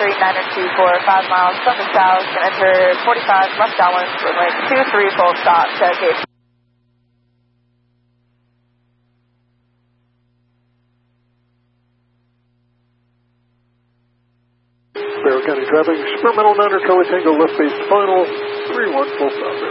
Street, 902 for 5 miles, southern south, going to enter 45 left downwind, runway 23, full stop to gate. Barrow County traffic, experimental 9 Charlie Tango left base final, 31 full stop.